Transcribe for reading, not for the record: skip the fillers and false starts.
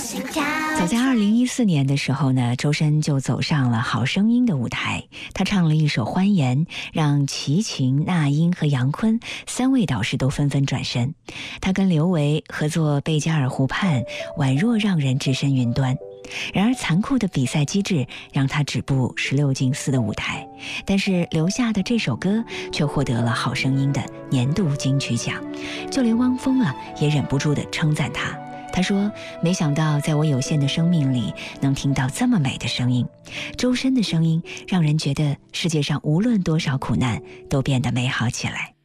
早在2014年的时候呢，周深就走上了《好声音》的舞台，他唱了一首《欢颜》，让齐秦、那英和杨坤3位导师都纷纷转身。他跟刘维合作《贝加尔湖畔》，宛若让人置身云端。然而残酷的比赛机制让他止步16进4的舞台，但是留下的这首歌却获得了《好声音》的年度金曲奖。就连汪峰也忍不住地称赞他。他说，没想到在我有限的生命里能听到这么美的声音。周深的声音让人觉得世界上无论多少苦难都变得美好起来。